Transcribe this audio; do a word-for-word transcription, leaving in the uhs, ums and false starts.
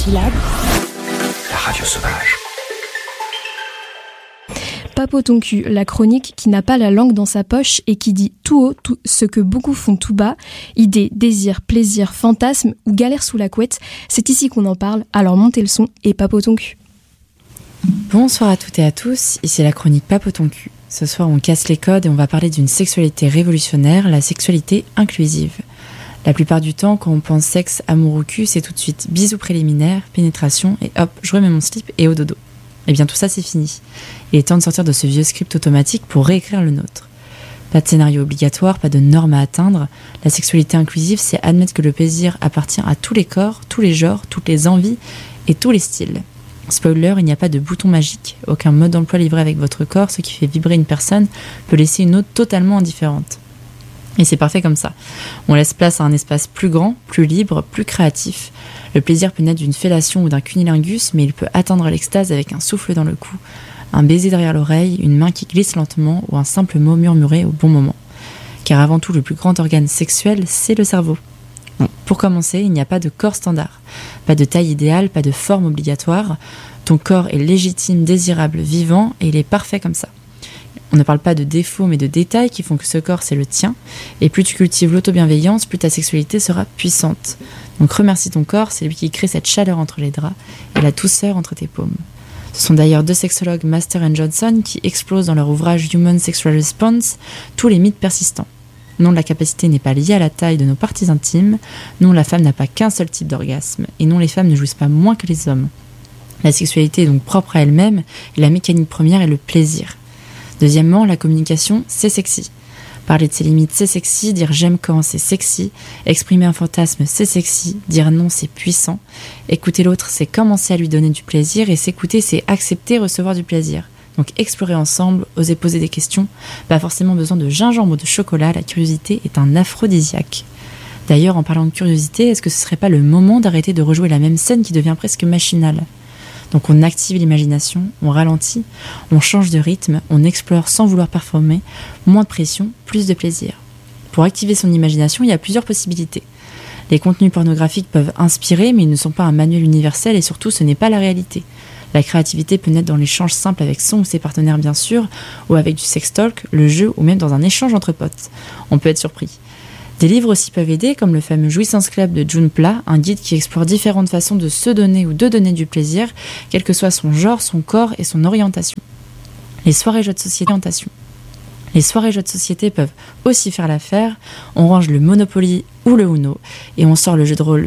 syllabes. La radio sauvage. Papo ton cul, la chronique qui n'a pas la langue dans sa poche et qui dit tout haut tout ce que beaucoup font tout bas. Idées, désirs, plaisirs, fantasmes ou galères sous la couette, c'est ici qu'on en parle, alors montez le son et papo ton cul. Bonsoir à toutes et à tous, ici la chronique Papo ton cul. Ce soir on casse les codes et on va parler d'une sexualité révolutionnaire, la sexualité inclusive. La plupart du temps, quand on pense sexe, amour ou cul, c'est tout de suite bisous préliminaires, pénétration et hop, je remets mon slip et au dodo. Eh bien tout ça c'est fini. Il est temps de sortir de ce vieux script automatique pour réécrire le nôtre. Pas de scénario obligatoire, pas de normes à atteindre. La sexualité inclusive, c'est admettre que le plaisir appartient à tous les corps, tous les genres, toutes les envies et tous les styles. Spoiler, il n'y a pas de bouton magique. Aucun mode d'emploi livré avec votre corps, ce qui fait vibrer une personne, peut laisser une autre totalement indifférente. Et c'est parfait comme ça. On laisse place à un espace plus grand, plus libre, plus créatif. Le plaisir peut naître d'une fellation ou d'un cunilingus, mais il peut atteindre l'extase avec un souffle dans le cou, un baiser derrière l'oreille, une main qui glisse lentement ou un simple mot murmuré au bon moment. Car avant tout, le plus grand organe sexuel, c'est le cerveau. Bon, pour commencer, il n'y a pas de corps standard, pas de taille idéale, pas de forme obligatoire. Ton corps est légitime, désirable, vivant, et il est parfait comme ça. On ne parle pas de défauts, mais de détails qui font que ce corps, c'est le tien. Et plus tu cultives l'autobienveillance, plus ta sexualité sera puissante. Donc remercie ton corps, c'est lui qui crée cette chaleur entre les draps et la douceur entre tes paumes. Ce sont d'ailleurs deux sexologues, Master et Johnson, qui explosent dans leur ouvrage Human Sexual Response tous les mythes persistants. Non, la capacité n'est pas liée à la taille de nos parties intimes. Non, la femme n'a pas qu'un seul type d'orgasme. Et non, les femmes ne jouissent pas moins que les hommes. La sexualité est donc propre à elle-même et la mécanique première est le plaisir. Deuxièmement, la communication, c'est sexy. Parler de ses limites, c'est sexy. Dire j'aime quand, c'est sexy. Exprimer un fantasme, c'est sexy. Dire non, c'est puissant. Écouter l'autre, c'est commencer à lui donner du plaisir. Et s'écouter, c'est accepter recevoir du plaisir. Donc explorer ensemble, oser poser des questions. Pas forcément besoin de gingembre ou de chocolat, la curiosité est un aphrodisiaque. D'ailleurs, en parlant de curiosité, est-ce que ce serait pas le moment d'arrêter de rejouer la même scène qui devient presque machinale ? Donc on active l'imagination, on ralentit, on change de rythme, on explore sans vouloir performer, moins de pression, plus de plaisir. Pour activer son imagination, il y a plusieurs possibilités. Les contenus pornographiques peuvent inspirer, mais ils ne sont pas un manuel universel et surtout ce n'est pas la réalité. La créativité peut naître dans l'échange simple avec son ou ses partenaires bien sûr, ou avec du sextalk, le jeu ou même dans un échange entre potes. On peut être surpris. Des livres aussi peuvent aider, comme le fameux Jouissance Club de June Pla, un guide qui explore différentes façons de se donner ou de donner du plaisir, quel que soit son genre, son corps et son orientation. Les soirées jeux de société, orientation. Les soirées jeux de société peuvent aussi faire l'affaire. On range le Monopoly ou le Uno et on sort le jeu de rôle